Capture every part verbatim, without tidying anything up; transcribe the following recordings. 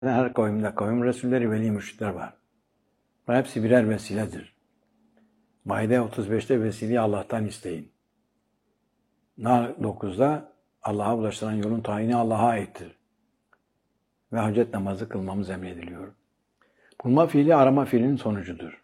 Her kavimde kavim resulleri, veli mürşitler var. Bunlar hepsi birer vesiledir. Maide otuz beşte vesileyi Allah'tan isteyin. Nahl dokuzda Allah'a ulaştıran yolun tayini Allah'a aittir. Ve hacet namazı kılmamız emrediliyor. Bulma fiili arama fiilinin sonucudur.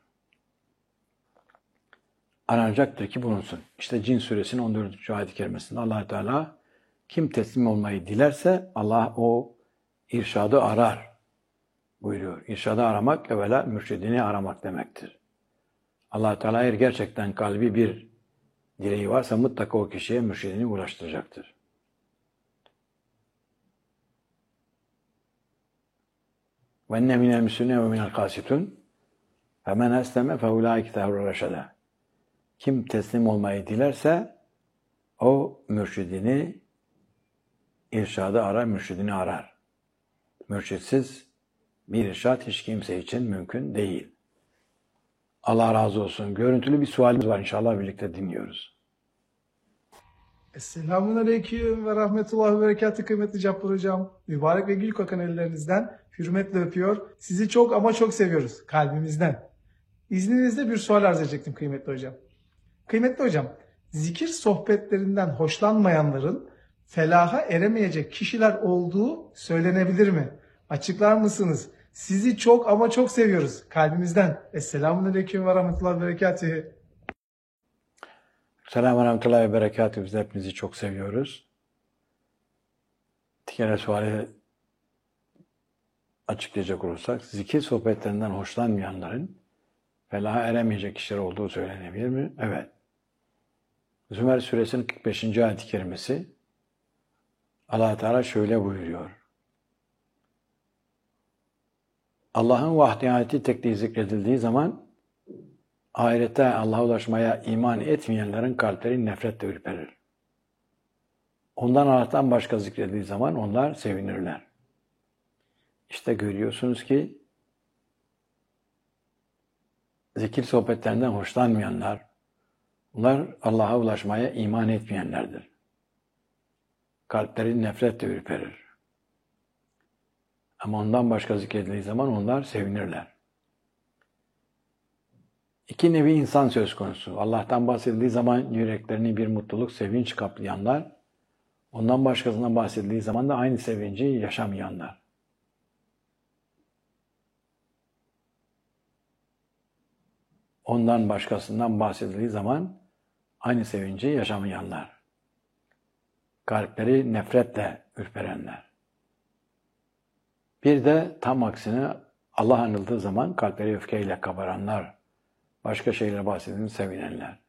Aranacaktır ki bulunsun. İşte Cin suresinin on dördüncü ayet-i kerimesinde Allah Teala kim teslim olmayı dilerse Allah o irşadı arar buyuruyor. İrşadı aramak evvela mürşidini aramak demektir. Allah Teala eğer gerçekten kalbi bir dileği varsa mutlaka o kişiye mürşidini ulaştıracaktır. Ve enne minel müslüne ve minel kasitun ve men esleme fe ulaike tehru reşede. Kim teslim olmayı dilerse o mürşidini, irşadı arar, mürşidini arar. Mürşitsiz bir irşad hiç kimse için mümkün değil. Allah razı olsun. Görüntülü bir sualimiz var. İnşallah birlikte dinliyoruz. Esselamun Aleyküm ve Rahmetullahi ve Berekatü kıymetli Cabbar Hocam. Mübarek ve gül kokan ellerinizden hürmetle öpüyor. Sizi çok ama çok seviyoruz kalbimizden. İzninizle bir sual arz edecektim kıymetli hocam. Kıymetli hocam, zikir sohbetlerinden hoşlanmayanların felaha eremeyecek kişiler olduğu söylenebilir mi? Açıklar mısınız? Sizi çok ama çok seviyoruz kalbimizden. Esselamun Aleyküm ve Rahmetullahi ve Berekatühü. Selamun Aleyküm ve Berekatühü. Biz de hepinizi çok seviyoruz. Diğer suali açıklayacak olursak, zikir sohbetlerinden hoşlanmayanların felaha eremeyecek kişiler olduğu söylenebilir mi? Evet. Zümer suresinin kırk beşinci ayet-i kerimesi Allah Teala şöyle buyuruyor. Allah'ın vahdaniyeti tekliği zikredildiği zaman ahirette Allah'a ulaşmaya iman etmeyenlerin kalpleri nefretle ürperir. Ondan Allah'tan başka zikredildiği zaman onlar sevinirler. İşte görüyorsunuz ki zikir sohbetlerinden hoşlanmayanlar, bunlar Allah'a ulaşmaya iman etmeyenlerdir. Kalpleri nefretle ürperir. Ama ondan başka zikredildiği zaman onlar sevinirler. İki nevi insan söz konusu. Allah'tan bahsedildiği zaman yüreklerini bir mutluluk, sevinç kaplayanlar, ondan başkasından bahsedildiği zaman da aynı sevinci yaşamayanlar. Ondan başkasından bahsedildiği zaman aynı sevinci yaşamayanlar. Kalpleri nefretle ürperenler. Bir de tam aksine Allah anıldığı zaman kalpleri öfkeyle kabaranlar, başka şeylere bahsedildiğinde sevinenler.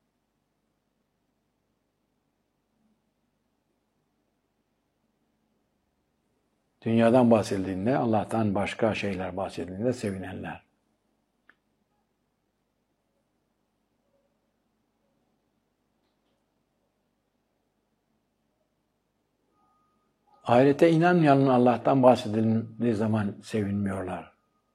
Dünyadan bahsedildiğinde, Allah'tan başka şeyler bahsedildiğinde sevinenler. Ahirete inanmayanın Allah'tan bahsedildiği zaman sevinmiyorlar.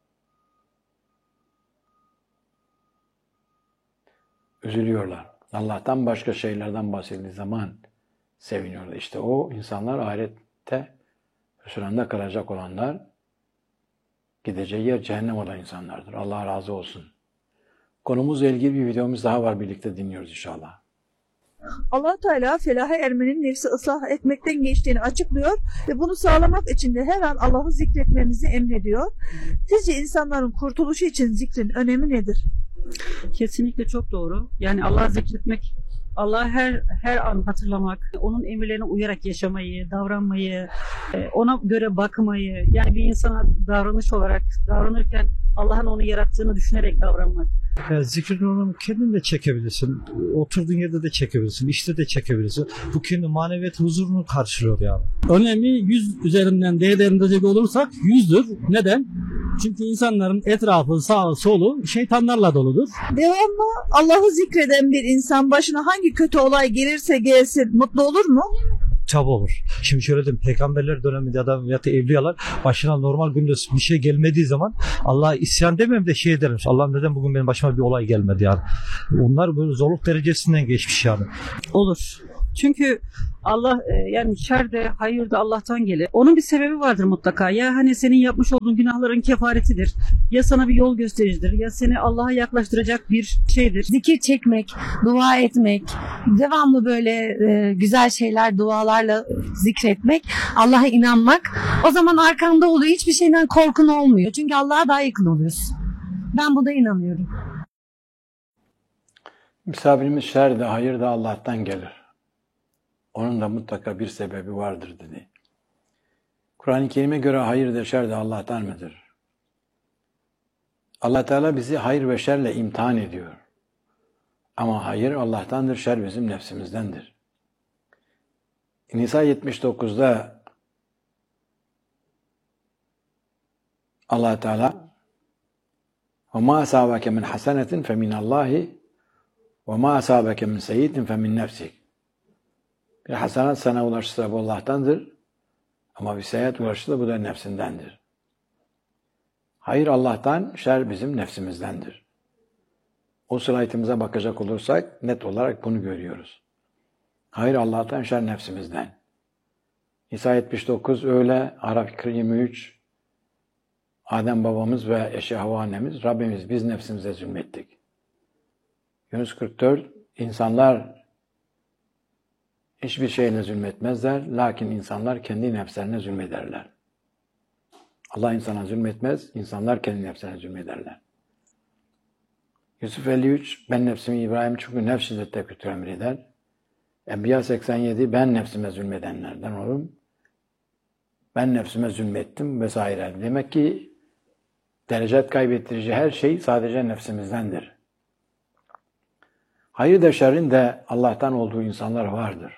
Üzülüyorlar. Allah'tan başka şeylerden bahsedildiği zaman seviniyorlar. İşte o insanlar ahirette hüsranda kalacak olanlar, gideceği yer cehennem olan insanlardır. Allah razı olsun. Konumuzla ilgili bir videomuz daha var. Birlikte dinliyoruz inşallah. Allah Teala felaha ermenin nefsi ıslah etmekten geçtiğini açıklıyor ve bunu sağlamak için de her an Allah'ı zikretmemizi emrediyor. Sizce insanların kurtuluşu için zikrin önemi nedir? Kesinlikle çok doğru. Yani Allah'ı zikretmek, Allah'ı her her an hatırlamak, onun emirlerine uyarak yaşamayı, davranmayı, ona göre bakmayı, yani bir insana davranış olarak davranırken Allah'ın onu yarattığını düşünerek davranmak. Yani zikrin onu kendin de çekebilirsin. Oturduğun yerde de çekebilirsin. İşte de çekebilirsin. Bu kendi maneviyat huzurunu karşılıyor yani. Önemi yüz üzerinden değerlendirecek olursak yüzdür. Neden? Çünkü insanların etrafı, sağı, solu şeytanlarla doludur. Devamlı Allah'ı zikreden bir insan başına hangi kötü olay gelirse gelsin mutlu olur mu? Tabi olur. Şimdi şöyle diyeyim, peygamberler döneminde ya da, ya da evliyalar başına normal günde bir şey gelmediği zaman Allah'a isyan demem de şey derim. Allah'ım neden bugün benim başıma bir olay gelmedi yani. Onlar böyle zorluk derecesinden geçmiş yani. Olur. Çünkü Allah e, yani şer de hayır da Allah'tan gelir. Onun bir sebebi vardır mutlaka. Ya hani senin yapmış olduğun günahların kefaretidir. Ya sana bir yol göstericidir. Ya seni Allah'a yaklaştıracak bir şeydir. Zikir çekmek, dua etmek, devamlı böyle e, güzel şeyler, dualarla zikretmek, Allah'a inanmak. O zaman arkanda oluyor. Hiçbir şeyden korkun olmuyor. Çünkü Allah'a daha yakın oluyorsun. Ben buna inanıyorum. Misafirimiz şer de hayır da Allah'tan gelir. Onun da mutlaka bir sebebi vardır dedi. Kur'an-ı Kerim'e göre hayır da şer de Allah'tan mıdır? Allah Teala bizi hayır ve şerle imtihan ediyor. Ama hayır Allah'tandır, şer bizim nefsimizdendir. Nisa yetmiş dokuzda Allah Teala وَمَا أَصَابَكَ مِنْ حَسَنَةٍ فَمِنَ اللّٰهِ وَمَا أَصَابَكَ مِنْ سَيِّئَةٍ فَمِنْ نَفْسِكَ. Bir hasenat sana ulaşırsa bu Allah'tandır. Ama bir seyyiat ulaşırsa bu da nefsindendir. Hayır Allah'tan, şer bizim nefsimizdendir. O slaytımıza bakacak olursak net olarak bunu görüyoruz. Hayır Allah'tan, şer nefsimizden. Nisa yetmiş dokuz öyle, Araf yirmi üç, Adem babamız ve eşi Havva annemiz, Rabbimiz biz nefsimize zulmettik. Yunus kırk dört, insanlar hiçbir şeyle zulmetmezler, lakin insanlar kendi nefslerine zulmederler. Allah insana zulmetmez, insanlar kendi nefslerine zulmederler. Yusuf elli üç, ben nefsimi İbrahim çünkü nefs şiddette kötü emreder. Enbiya seksen yedi, ben nefsime zulmedenlerden olurum. Ben nefsime zulmettim vesaire. Demek ki derecet kaybettirici her şey sadece nefsimizdendir. Hayır da şerrin de Allah'tan olduğu insanlar vardır.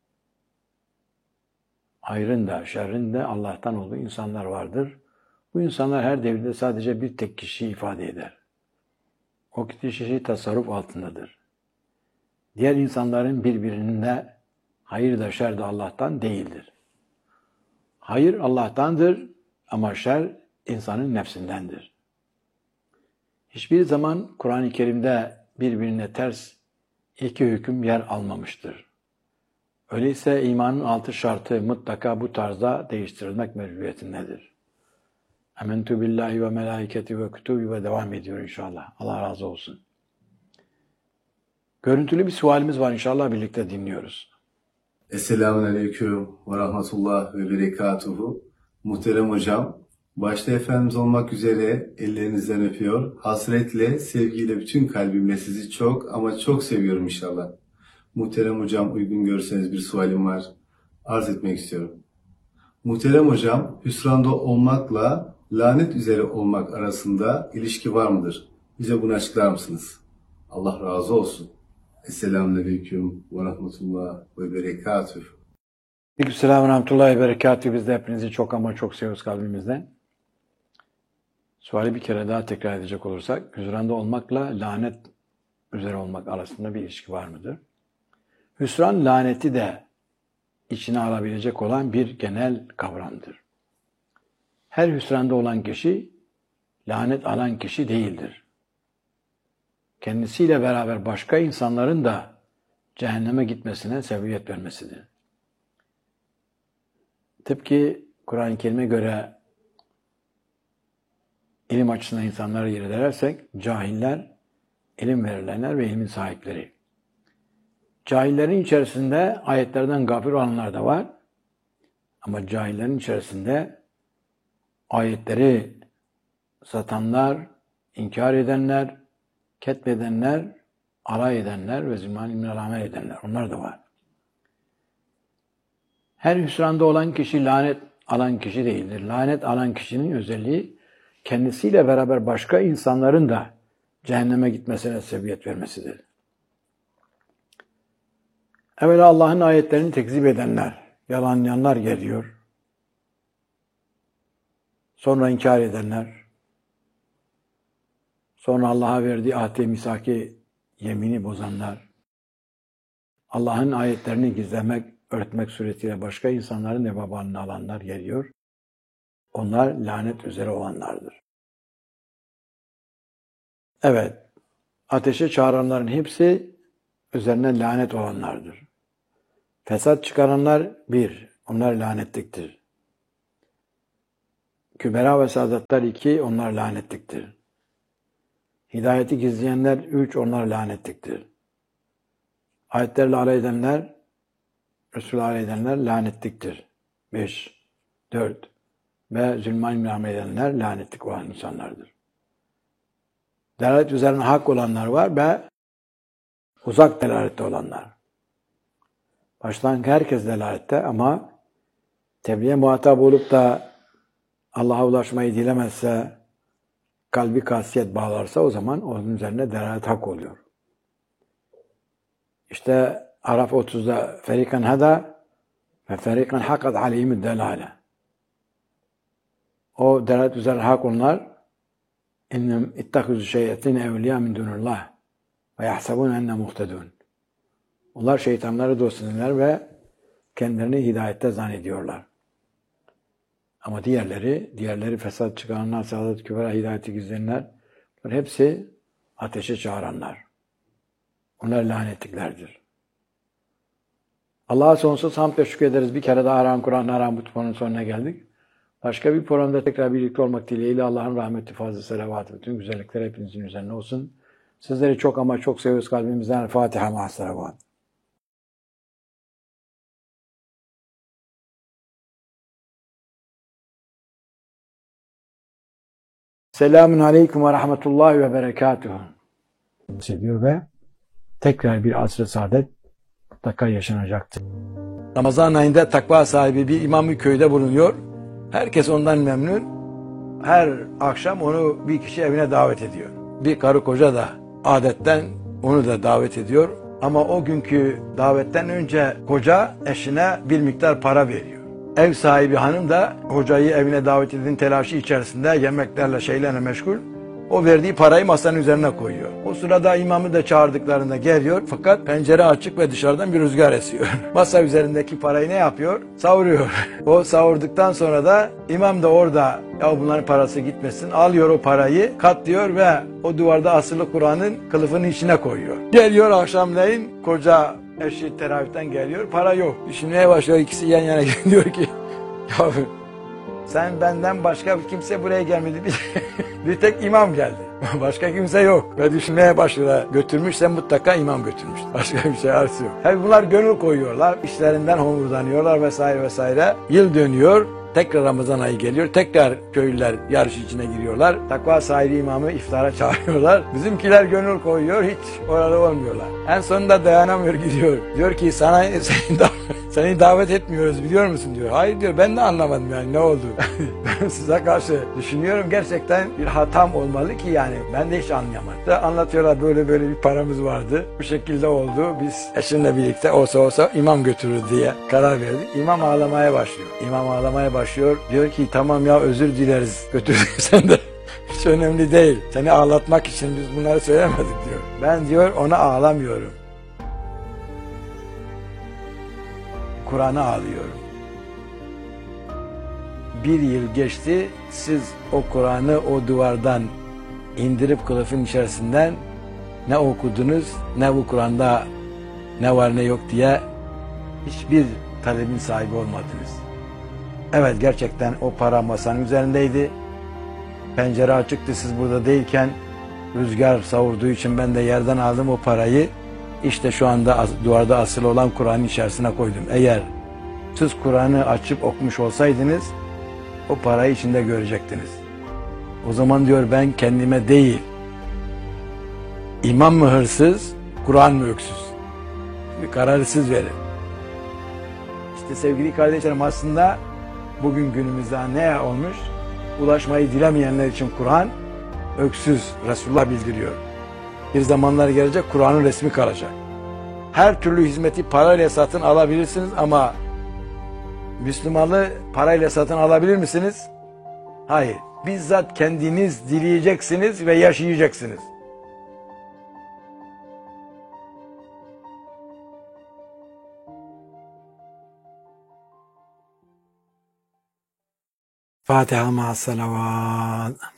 Hayrın da şerrin de Allah'tan olduğu insanlar vardır. Bu insanlar her devirde sadece bir tek kişiyi ifade eder. O kişi tasarruf altındadır. Diğer insanların birbirinde hayır da şer de Allah'tan değildir. Hayır Allah'tandır ama şer insanın nefsindendir. Hiçbir zaman Kur'an-ı Kerim'de birbirine ters iki hüküm yer almamıştır. Öyleyse imanın altı şartı mutlaka bu tarzda değiştirilmek mecburiyetindedir. Amentu billahi ve melaiketi ve kütübü ve devam ediyor inşallah. Allah razı olsun. Görüntülü bir sualimiz var inşallah birlikte dinliyoruz. Esselamun Aleyküm ve Rahmetullah ve Berekatuhu. Muhterem hocam, başta Efendimiz olmak üzere ellerinizden öpüyor. Hasretle, sevgiyle, bütün kalbimle sizi çok ama çok seviyorum inşallah. Muhterem hocam, uygun görseniz bir sualim var. Arz etmek istiyorum. Muhterem hocam, hüsranda olmakla lanet üzere olmak arasında ilişki var mıdır? Bize bunu açıklar mısınız? Allah razı olsun. Esselamun Aleyküm ve Rahmetullah ve Berekatuhu. Aleykümselam ve Rahmetullahi ve Berekatuhu. Biz de hepinizi çok ama çok seviyoruz kalbimizden. Suali bir kere daha tekrar edecek olursak, hüsranda olmakla lanet üzere olmak arasında bir ilişki var mıdır? Hüsran, laneti de içine alabilecek olan bir genel kavramdır. Her hüsranda olan kişi, lanet alan kişi değildir. Kendisiyle beraber başka insanların da cehenneme gitmesine sebebiyet vermesidir. Tıpkı Kur'an-ı Kerim'e göre ilim açısından insanları irdelersek, cahiller, ilim verilenler ve ilmin sahipleri. Cahillerin içerisinde ayetlerden gafil olanlar da var. Ama cahillerin içerisinde ayetleri satanlar, inkar edenler, ketbedenler, alay edenler ve zimmal ilmine amel edenler. Onlar da var. Her hüsranda olan kişi lanet alan kişi değildir. Lanet alan kişinin özelliği kendisiyle beraber başka insanların da cehenneme gitmesine sebebiyet vermesidir. Evvela Allah'ın ayetlerini tekzip edenler, yalanlayanlar geliyor. Sonra inkar edenler, sonra Allah'a verdiği ahd-i misaki yemini bozanlar, Allah'ın ayetlerini gizlemek, örtmek suretiyle başka insanların ebabanını alanlar geliyor. Onlar lanet üzere olanlardır. Evet, ateşe çağıranların hepsi üzerine lanet olanlardır. Fesat çıkaranlar bir, onlar lanetliktir. Kübera ve saadatlar iki, onlar lanetliktir. Hidayeti gizleyenler üç, onlar lanetliktir. Ayetlerle alay edenler, Resul'e alay edenler lanetliktir. beş, dört ve zulme imame edenler lanetlik olan insanlardır. Delalet üzerine hak olanlar var ve uzak delalette olanlar. Baştan herkes delalette ama tebliğe muhatap olup da Allah'a ulaşmayı dilemezse, kalbi kasiyet bağlarsa o zaman onun üzerine delalet hak oluyor. İşte Araf otuzda ferikan hada ve ferikan hakat aleyhimü delale. O delalet üzerine hak onlar innem ittahuzu şeyetine evliya min dunullah ve yahsabun enne muhtedun. Onlar şeytanları dost edinler ve kendilerini hidayette zannediyorlar. Ama diğerleri, diğerleri fesat çıkaranlar, saadet kübra, hidayeti gizleyenler, bunlar hepsi ateşe çağıranlar. Onlar lanetliklerdir. Allah'a sonsuz hamd ve şükrederiz. Bir kere daha Aram Kur'an, Aram bu programın sonuna geldik. Başka bir programda tekrar birlikte olmak dileğiyle Allah'ın rahmeti, fazla selavatı, bütün güzellikler hepinizin üzerine olsun. Sizleri çok ama çok seviyoruz kalbimizden. Fatiha ma'as selavat. Selamun aleyküm ve rahmetullahi ve berekatuhu. Seviyor ve tekrar bir asr-ı saadet mutlaka yaşanacaktır. Ramazan ayında takva sahibi bir imam-ı köyde bulunuyor. Herkes ondan memnun. Her akşam onu bir kişi evine davet ediyor. Bir karı koca da adetten onu da davet ediyor. Ama o günkü davetten önce koca eşine bir miktar para veriyor. Ev sahibi hanım da hocayı evine davet edin telaşı içerisinde yemeklerle şeylerle meşgul. O verdiği parayı masanın üzerine koyuyor. O sırada imamı da çağırdıklarında geliyor fakat pencere açık ve dışarıdan bir rüzgar esiyor. Masa üzerindeki parayı ne yapıyor? Savuruyor. O savurduktan sonra da imam da orada ya bunların parası gitmesin alıyor o parayı katlıyor ve o duvarda asılı Kur'an'ın kılıfının içine koyuyor. Geliyor akşamleyin koca eşi teravihten geliyor para yok. Düşünmeye başlıyor ikisi yan yana diyor ki ya sen benden başka bir kimse buraya gelmedi. Bir, bir tek imam geldi. Başka kimse yok. Ve düşünmeye başlıyor. Götürmüşse mutlaka imam götürmüş. Başka bir şey arası yok. Tabii bunlar gönül koyuyorlar. İşlerinden homurdanıyorlar vesaire vesaire. Yıl dönüyor. Tekrar Ramazan ayı geliyor. Tekrar köylüler yarış içine giriyorlar. Takva sahibi imamı iftara çağırıyorlar. Bizimkiler gönül koyuyor. Hiç orada olmuyorlar. En sonunda dayanamıyor gidiyor. Diyor ki sana seni, da, seni davet etmiyoruz biliyor musun diyor. Hayır diyor ben de anlamadım yani ne oldu. Ben size karşı düşünüyorum gerçekten bir hatam olmalı ki yani ben de hiç anlayamadım. Da anlatıyorlar böyle böyle bir paramız vardı. Bu şekilde oldu. Biz eşimle birlikte olsa olsa imam götürür diye karar verdik. İmam ağlamaya başlıyor. İmam ağlamaya başlıyor. Diyor ki tamam ya özür dileriz götürdüysen de hiç önemli değil. Seni ağlatmak için biz bunları söylemedik diyor. Ben diyor ona ağlamıyorum. Kur'an'a ağlıyorum. Bir yıl geçti siz o Kur'an'ı o duvardan indirip kılıfın içerisinden ne okudunuz ne bu Kur'an'da ne var ne yok diye hiçbir talebin sahibi olmadınız. Evet gerçekten o para masanın üzerindeydi. Pencere açıktı siz burada değilken rüzgar savurduğu için ben de yerden aldım o parayı. İşte şu anda as- duvarda asılı olan Kur'an'ın içerisine koydum. Eğer siz Kur'an'ı açıp okumuş olsaydınız o parayı içinde görecektiniz. O zaman diyor ben kendime değil İmam mı hırsız, Kur'an mı öksüz? Bir kararı siz verin. İşte sevgili kardeşlerim aslında bugün günümüzde ne olmuş? Ulaşmayı dilemeyenler için Kur'an öksüz, Resulullah bildiriyor. Bir zamanlar gelecek Kur'an'ın resmi kalacak. Her türlü hizmeti parayla satın alabilirsiniz ama Müslümanlığı parayla satın alabilir misiniz? Hayır. Bizzat kendiniz dileyeceksiniz ve yaşayacaksınız. Fatiha ma'as salavat.